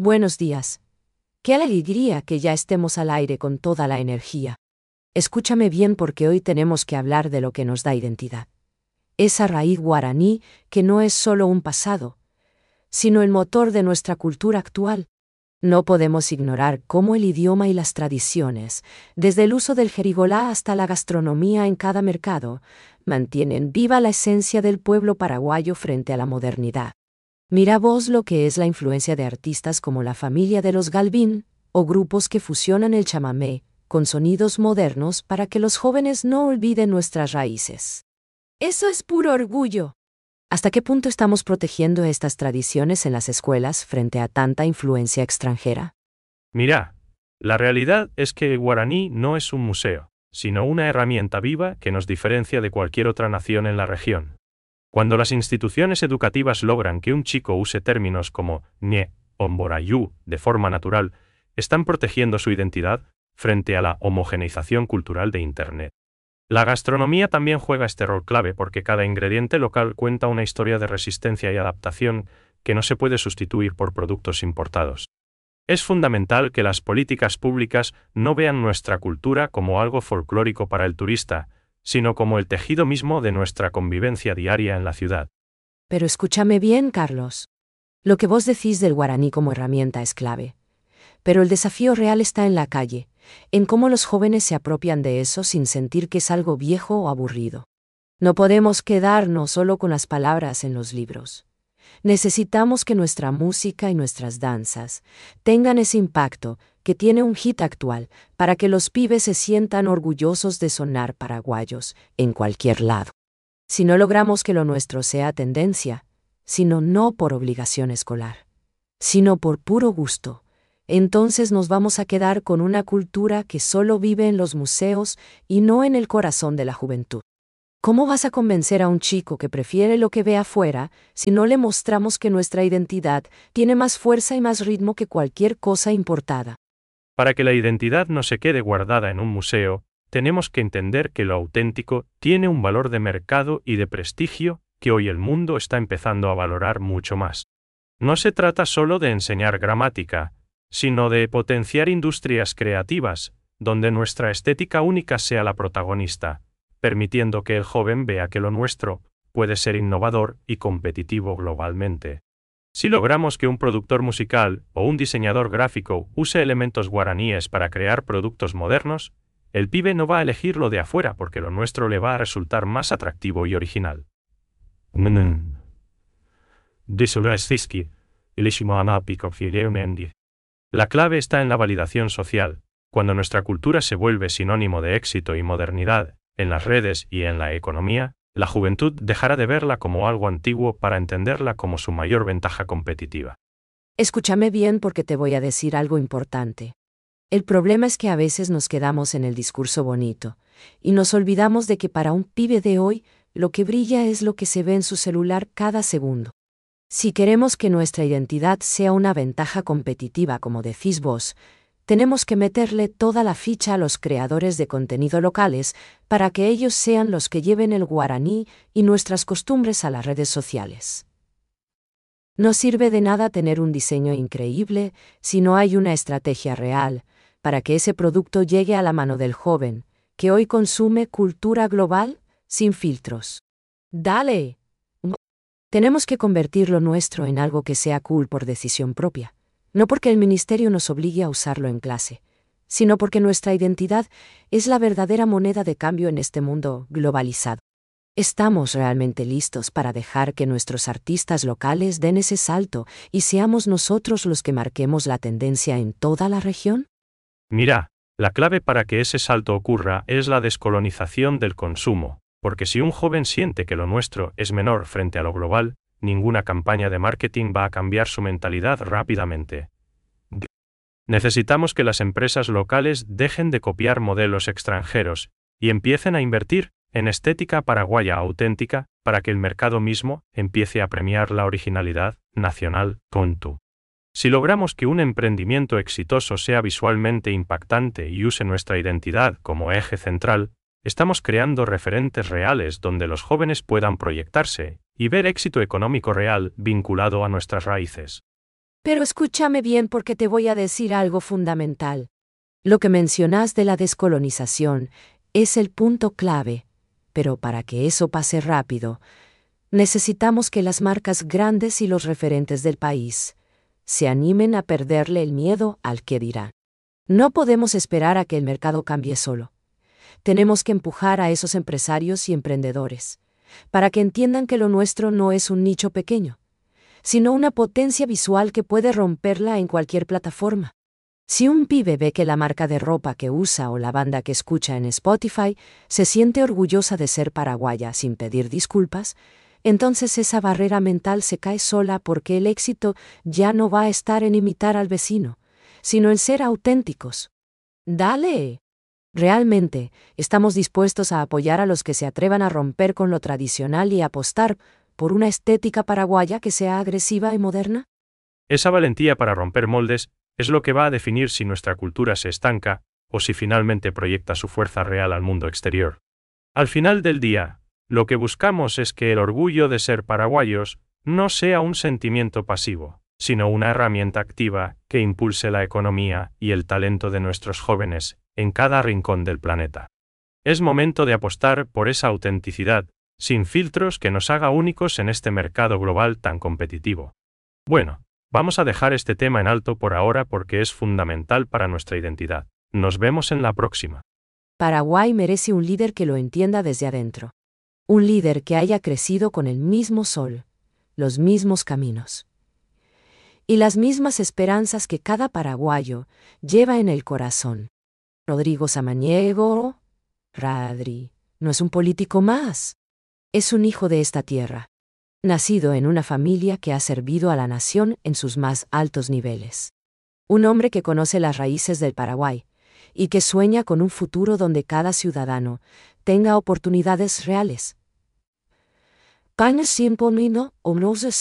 Buenos días. Qué alegría que ya estemos al aire con toda la energía. Escúchame bien porque hoy tenemos que hablar de lo que nos da identidad. Esa raíz guaraní que no es solo un pasado, sino el motor de nuestra cultura actual. No podemos ignorar cómo el idioma y las tradiciones, desde el uso del jerigolá hasta la gastronomía en cada mercado, mantienen viva la esencia del pueblo paraguayo frente a la modernidad. Mira vos lo que es la influencia de artistas como la familia de los Galvín, o grupos que fusionan el chamamé con sonidos modernos para que los jóvenes no olviden nuestras raíces. Eso es puro orgullo. ¿Hasta qué punto estamos protegiendo estas tradiciones en las escuelas frente a tanta influencia extranjera? Mira, la realidad es que el guaraní no es un museo, sino una herramienta viva que nos diferencia de cualquier otra nación en la región. Cuando las instituciones educativas logran que un chico use términos como ñe o mborayú de forma natural, están protegiendo su identidad frente a la homogeneización cultural de Internet. La gastronomía también juega este rol clave porque cada ingrediente local cuenta una historia de resistencia y adaptación que no se puede sustituir por productos importados. Es fundamental que las políticas públicas no vean nuestra cultura como algo folclórico para el turista, sino como el tejido mismo de nuestra convivencia diaria en la ciudad. Pero escúchame bien, Carlos. Lo que vos decís del guaraní como herramienta es clave. Pero el desafío real está en la calle, en cómo los jóvenes se apropian de eso sin sentir que es algo viejo o aburrido. No podemos quedarnos solo con las palabras en los libros. Necesitamos que nuestra música y nuestras danzas tengan ese impacto que tiene un hit actual para que los pibes se sientan orgullosos de sonar paraguayos en cualquier lado. Si no logramos que lo nuestro sea tendencia, sino no por obligación escolar, sino por puro gusto, entonces nos vamos a quedar con una cultura que solo vive en los museos y no en el corazón de la juventud. ¿Cómo vas a convencer a un chico que prefiere lo que ve afuera si no le mostramos que nuestra identidad tiene más fuerza y más ritmo que cualquier cosa importada? Para que la identidad no se quede guardada en un museo, tenemos que entender que lo auténtico tiene un valor de mercado y de prestigio que hoy el mundo está empezando a valorar mucho más. No se trata solo de enseñar gramática, sino de potenciar industrias creativas, donde nuestra estética única sea la protagonista, permitiendo que el joven vea que lo nuestro puede ser innovador y competitivo globalmente. Si logramos que un productor musical o un diseñador gráfico use elementos guaraníes para crear productos modernos, el pibe no va a elegir lo de afuera porque lo nuestro le va a resultar más atractivo y original. La clave está en la validación social. Cuando nuestra cultura se vuelve sinónimo de éxito y modernidad, en las redes y en la economía, la juventud dejará de verla como algo antiguo para entenderla como su mayor ventaja competitiva. Escúchame bien porque te voy a decir algo importante. El problema es que a veces nos quedamos en el discurso bonito, y nos olvidamos de que para un pibe de hoy, lo que brilla es lo que se ve en su celular cada segundo. Si queremos que nuestra identidad sea una ventaja competitiva, como decís vos, tenemos que meterle toda la ficha a los creadores de contenido locales para que ellos sean los que lleven el guaraní y nuestras costumbres a las redes sociales. No sirve de nada tener un diseño increíble si no hay una estrategia real para que ese producto llegue a la mano del joven, que hoy consume cultura global sin filtros. ¡Dale! Tenemos que convertir lo nuestro en algo que sea cool por decisión propia. No porque el ministerio nos obligue a usarlo en clase, sino porque nuestra identidad es la verdadera moneda de cambio en este mundo globalizado. ¿Estamos realmente listos para dejar que nuestros artistas locales den ese salto y seamos nosotros los que marquemos la tendencia en toda la región? Mira, la clave para que ese salto ocurra es la descolonización del consumo, porque si un joven siente que lo nuestro es menor frente a lo global, ninguna campaña de marketing va a cambiar su mentalidad rápidamente. Necesitamos que las empresas locales dejen de copiar modelos extranjeros y empiecen a invertir en estética paraguaya auténtica para que el mercado mismo empiece a premiar la originalidad nacional. Si logramos que un emprendimiento exitoso sea visualmente impactante y use nuestra identidad como eje central, estamos creando referentes reales donde los jóvenes puedan proyectarse y ver éxito económico real vinculado a nuestras raíces. Pero escúchame bien porque te voy a decir algo fundamental. Lo que mencionas de la descolonización es el punto clave, pero para que eso pase rápido, necesitamos que las marcas grandes y los referentes del país se animen a perderle el miedo al qué dirán. No podemos esperar a que el mercado cambie solo. Tenemos que empujar a esos empresarios y emprendedores, para que entiendan que lo nuestro no es un nicho pequeño, sino una potencia visual que puede romperla en cualquier plataforma. Si un pibe ve que la marca de ropa que usa o la banda que escucha en Spotify se siente orgullosa de ser paraguaya sin pedir disculpas, entonces esa barrera mental se cae sola porque el éxito ya no va a estar en imitar al vecino, sino en ser auténticos. ¡Dale! Realmente, estamos dispuestos a apoyar a los que se atrevan a romper con lo tradicional y apostar por una estética paraguaya que sea agresiva y moderna. Esa valentía para romper moldes es lo que va a definir si nuestra cultura se estanca o si finalmente proyecta su fuerza real al mundo exterior. Al final del día, lo que buscamos es que el orgullo de ser paraguayos no sea un sentimiento pasivo, sino una herramienta activa que impulse la economía y el talento de nuestros jóvenes en cada rincón del planeta. Es momento de apostar por esa autenticidad, sin filtros, que nos haga únicos en este mercado global tan competitivo. Bueno, vamos a dejar este tema en alto por ahora porque es fundamental para nuestra identidad. Nos vemos en la próxima. Paraguay merece un líder que lo entienda desde adentro. Un líder que haya crecido con el mismo sol, los mismos caminos y las mismas esperanzas que cada paraguayo lleva en el corazón. Rodrigo Samaniego, Radri, no es un político más. Es un hijo de esta tierra, nacido en una familia que ha servido a la nación en sus más altos niveles. Un hombre que conoce las raíces del Paraguay y que sueña con un futuro donde cada ciudadano tenga oportunidades reales. Panes sin pomino o no se